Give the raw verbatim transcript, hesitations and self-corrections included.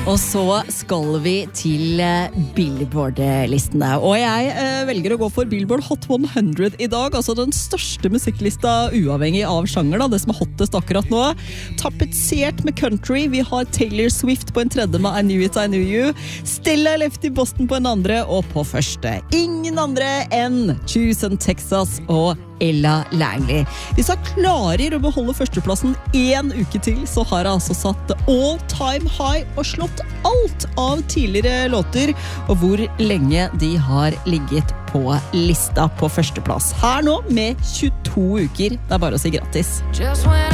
Og så skal vi til Billboard-listene. Og jeg eh, velger å gå for Billboard Hot hundre i dag, altså den største musikklista uavhengig av sjanger, da, det som er hottest akkurat nå. Tapetsert med country, vi har Taylor Swift på en tredje med I Knew It, I Knew You, Stella Left i Boston på en andre, og på første ingen andre enn Tucson, Texas og Ella Langley. Hvis han klarer å beholde førsteplassen en uke til, så har han altså satt all time high og slått alt av tidligere låter, og hvor lenge de har ligget på lista på førsteplass. Her nå med tjueto uker. Det er bare å si grattis.